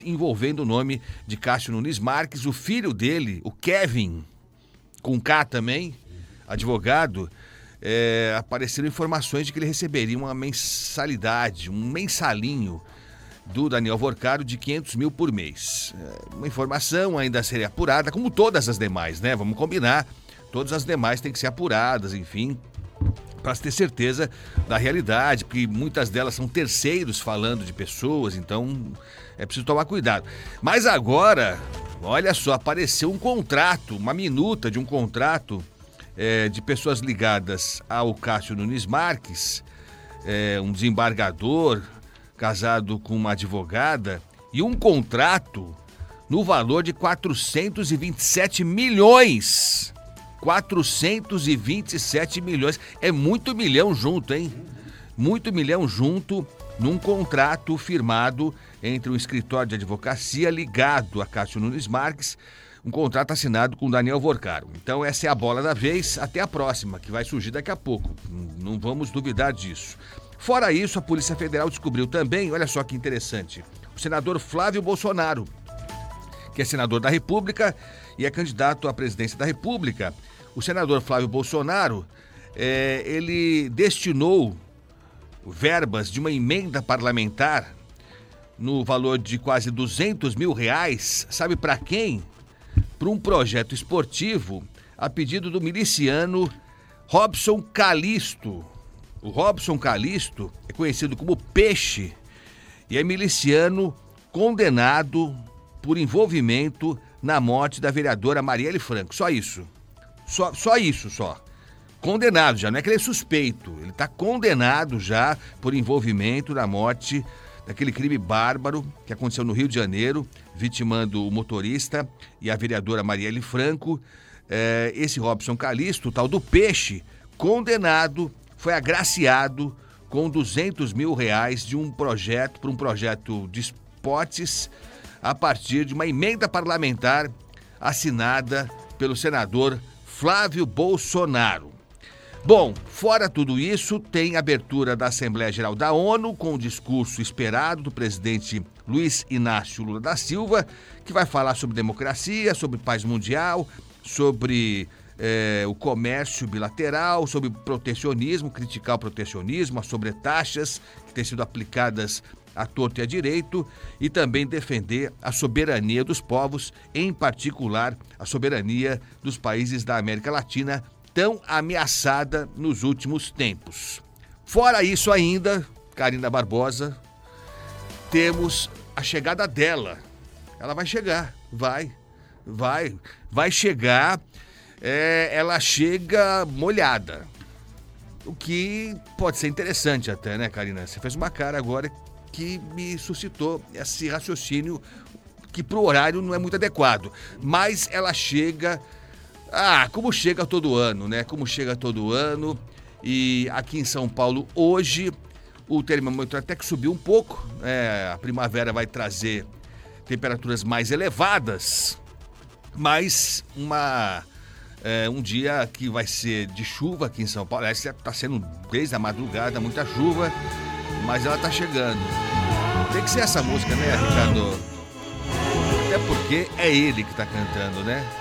envolvendo o nome de Cássio Nunes Marques, o filho dele, o Kevin, com K também, advogado, apareceram informações de que ele receberia uma mensalidade, um mensalinho do Daniel Vorcaro de 500 mil por mês. Uma informação ainda a ser apurada, como todas as demais, né? Vamos combinar, todas as demais têm que ser apuradas, enfim, para ter certeza da realidade, porque muitas delas são terceiros falando de pessoas, então é preciso tomar cuidado. Mas agora, olha só, apareceu um contrato, uma minuta de um contrato de pessoas ligadas ao Cássio Nunes Marques, um desembargador casado com uma advogada, e um contrato no valor de 427 milhões. 427 milhões. É muito milhão junto, hein? Muito milhão junto num contrato firmado entre um escritório de advocacia ligado a Cássio Nunes Marques, um contrato assinado com Daniel Vorcaro. Então essa é a bola da vez, até a próxima, que vai surgir daqui a pouco. Não vamos duvidar disso. Fora isso, a Polícia Federal descobriu também, olha só que interessante, o senador Flávio Bolsonaro, que é senador da República e é candidato à presidência da República. O senador Flávio Bolsonaro, ele destinou verbas de uma emenda parlamentar no valor de quase 200 mil reais, sabe para quem? Para um projeto esportivo a pedido do miliciano Robson Calisto. O Robson Calisto é conhecido como Peixe e é miliciano condenado por envolvimento na morte da vereadora Marielle Franco. Só isso. Só isso. Condenado já, não é que ele é suspeito. Ele está condenado já por envolvimento na morte daquele crime bárbaro que aconteceu no Rio de Janeiro, vitimando o motorista e a vereadora Marielle Franco. Esse Robson Calisto, o tal do Peixe, condenado, foi agraciado com 200 mil reais de um projeto, para um projeto de esportes, a partir de uma emenda parlamentar assinada pelo senador Flávio Bolsonaro. Bom, fora tudo isso, tem abertura da Assembleia Geral da ONU, com o discurso esperado do presidente Luiz Inácio Lula da Silva, que vai falar sobre democracia, sobre paz mundial, sobre o comércio bilateral, sobre protecionismo, criticar o protecionismo, as sobretaxas que têm sido aplicadas à torto e à direito, e também defender a soberania dos povos, em particular a soberania dos países da América Latina, tão ameaçada nos últimos tempos. Fora isso ainda, Karina Barbosa, temos a chegada dela. Ela vai chegar, vai chegar. Ela chega molhada, o que pode ser interessante até, né, Karina? Você fez uma cara agora que me suscitou esse raciocínio que pro horário não é muito adequado, mas ela chega, como chega todo ano, né? Como chega todo ano. E aqui em São Paulo hoje o termômetro até que subiu um pouco, a primavera vai trazer temperaturas mais elevadas, mas um dia que vai ser de chuva aqui em São Paulo. Está sendo desde a madrugada muita chuva, mas ela está chegando. Tem que ser essa música, né, Ricardo? Até porque é ele que está cantando, né?